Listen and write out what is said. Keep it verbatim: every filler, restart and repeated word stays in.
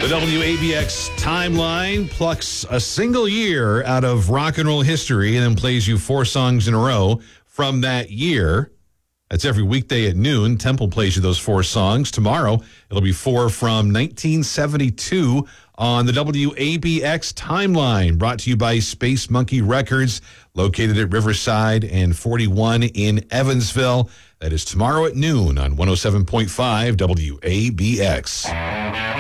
The W A B X timeline plucks a single year out of rock and roll history and then plays you four songs in a row from that year. That's every weekday at noon. Temple plays you those four songs. Tomorrow, it'll be four from nineteen seventy-two on the W A B X timeline, brought to you by Space Monkey Records, located at Riverside and forty-one in Evansville. That is tomorrow at noon on one oh seven point five W A B X.